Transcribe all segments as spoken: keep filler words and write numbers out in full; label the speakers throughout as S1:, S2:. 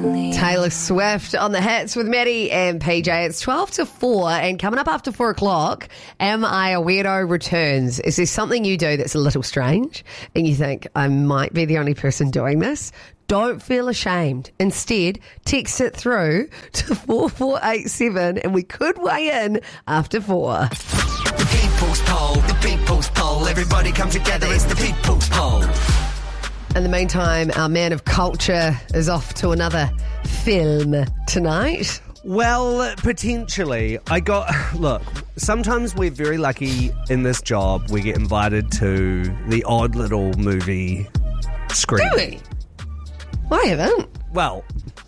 S1: Taylor Swift on the hits with Maddie and P J. It's twelve to four, and coming up after four o'clock, Am I a Weirdo returns. Is there something you do that's a little strange and you think, I might be the only person doing this? Don't feel ashamed. Instead, text it through to four four eight seven and we could weigh in after four.
S2: The people's poll, the people's poll. Everybody come together, it's the people's poll.
S1: In the meantime, our man of culture is off to another film tonight.
S3: Well, potentially. I got... Look, sometimes we're very lucky in this job. We get invited to the odd little movie screen.
S1: Do we? I haven't.
S3: Well,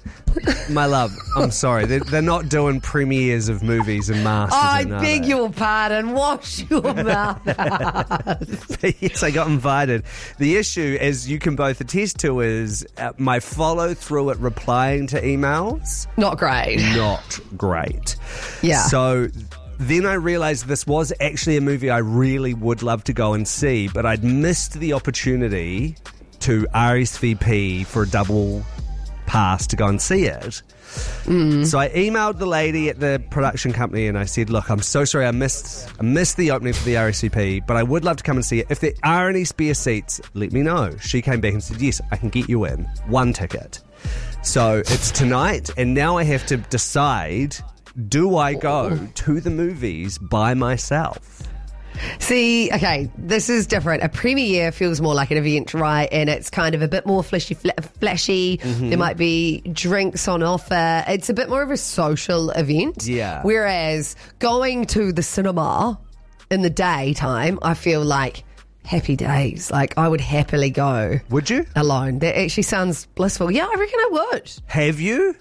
S3: my love, I'm sorry. They're, they're not doing premieres of movies and masters.
S1: I
S3: in,
S1: beg
S3: they?
S1: your pardon. Wash your mouth out.
S3: Yes, I got invited. The issue, as you can both attest to, is uh, my follow-through at replying to emails.
S1: Not great.
S3: Not great.
S1: Yeah.
S3: So... Then I realised this was actually a movie I really would love to go and see, but I'd missed the opportunity to R S V P for a double pass to go and see it. Mm. So I emailed the lady at the production company and I said, look, I'm so sorry I missed I missed the opening for the R S V P, but I would love to come and see it. If there are any spare seats, let me know. She came back and said, yes, I can get you in. One ticket. So it's tonight, and now I have to decide... Do I go to the movies by myself?
S1: See, okay, this is different. A premiere feels more like an event, right? And it's kind of a bit more flashy, fl- flashy. Mm-hmm. There might be drinks on offer. It's a bit more of a social event.
S3: Yeah.
S1: Whereas going to the cinema in the daytime, I feel like happy days. Like, I would happily go.
S3: Would you?
S1: Alone. That actually sounds blissful. Yeah, I reckon I would.
S3: Have you?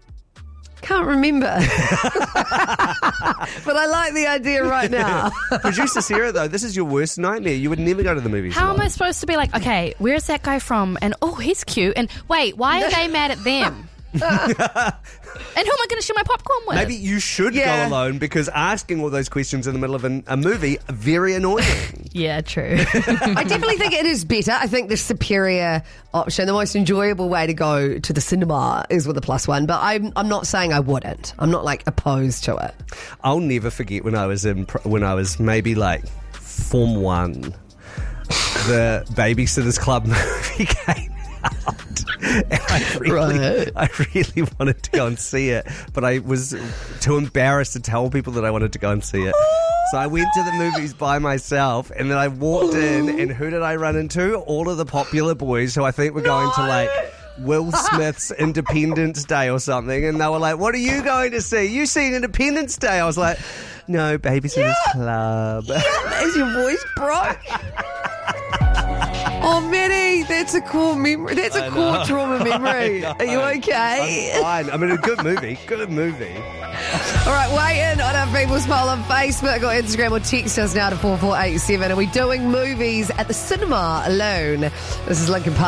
S1: Can't remember. But I like the idea right now.
S3: Producer Sarah, though, this is your worst nightmare. You would never go to the movies.
S4: How
S3: alone.
S4: am I supposed to be like, okay, where's that guy from? And, oh, he's cute. And, wait, why are they mad at them? And who am I going to share my popcorn with?
S3: Maybe you should
S1: Yeah.
S3: go alone, because asking all those questions in the middle of an, a movie, very annoying.
S4: Yeah, true.
S1: I definitely think it is better. I think the superior option, the most enjoyable way to go to the cinema is with a plus one. But I'm I'm not saying I wouldn't. I'm not like opposed to it.
S3: I'll never forget when I was in when I was maybe like Form One, the Babysitters Club movie came out. And I really,
S1: Right.
S3: I really wanted to go and see it, but I was too embarrassed to tell people that I wanted to go and see it. So I went to the movies by myself, and then I walked in, and who did I run into? All of the popular boys who I think were going to like Will Smith's Independence Day or something, and they were like, what are you going to see? You seen Independence Day? I was like, no, Babysitter's Club.
S1: Is your voice broke? Oh, Minnie, that's a cool memory. That's a cool trauma memory. Are you okay?
S3: I'm fine. I mean, a good movie. Good movie.
S1: All right, weigh in on our People's Poll on Facebook or Instagram, or text us now to four four eight seven. Are we doing movies at the cinema alone? This is Linkin Park.